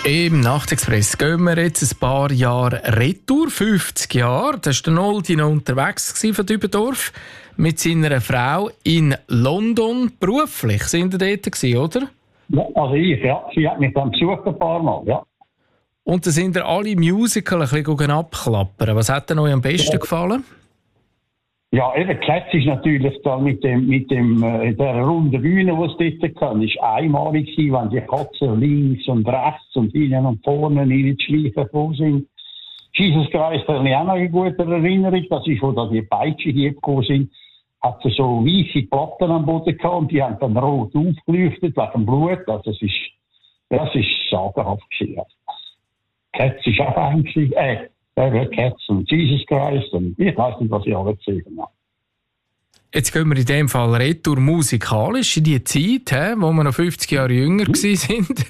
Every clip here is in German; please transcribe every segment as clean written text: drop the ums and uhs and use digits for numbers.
Im Nachtexpress gehen wir jetzt ein paar Jahre retour, 50 Jahre. Da war der Noldi noch unterwegs von Dübendorf mit seiner Frau in London. Beruflich sind ihr dort gewesen, oder? Ja, also ich, ja. Sie hat mich dann besucht ein paar Mal, ja. Und da sind ihr alle Musical ein bisschen abklappern. Was hat denn euch am besten gefallen? Ja, eben, Cats ist natürlich dann mit der runden Bühne, die es dort kann, ist einmalig gewesen, wenn die Katzen links und rechts und hinten und vorne in die Schleife gekommen sind. Jesus Christ hat mich auch noch eine gute Erinnerung, das ist, wo da die Peitsche hier gekommen sind, hat sie so weisse Platten am Boden gehabt und die haben dann rot aufgeleuchtet wegen Blut, also das ist sagenhaft gewesen. Cats ist auch ein gewesen, Cats und Jesus Christ und ich weiß nicht, was ich alle gesehen habe. Jetzt gehen wir in dem Fall retour musikalisch in die Zeit, wo wir noch 50 Jahre jünger sind.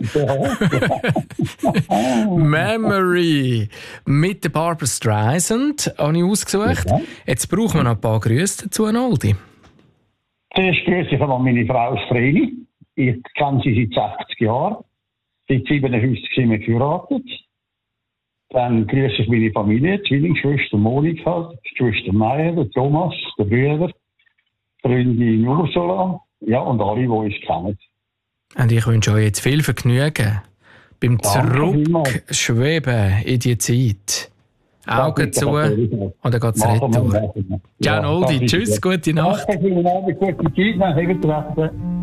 Memory mit der Barbra Streisand habe ich ausgesucht. Jetzt brauchen wir noch ein paar Grüße dazu, Noldi. Zuerst grüße ich einmal meine Frau Vreni. Ich kenne sie seit 60 Jahren. Seit 57 sind wir verheiratet. Dann grüße ich meine Familie, die Zwillingsschwester Monika, die Schwester Meier, der Thomas, der Brüder, Freundin Ursula, ja, und alle, die uns kennen. Und ich wünsche euch jetzt viel Vergnügen beim Zurückschweben in die Zeit. Augen zu und dann geht es retour. Ciao Noldi, tschüss, gute Nacht. Gute Zeit, dann haben wir treffen.